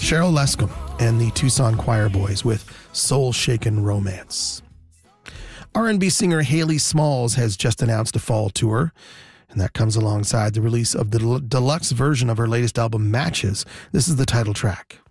Cheryl Lescom and the Tucson Choir Boys with Soul Shaken Romance. R&B singer Haley Smalls has just announced a fall tour, and that comes alongside the release of the deluxe version of her latest album, Matches. This is the title track.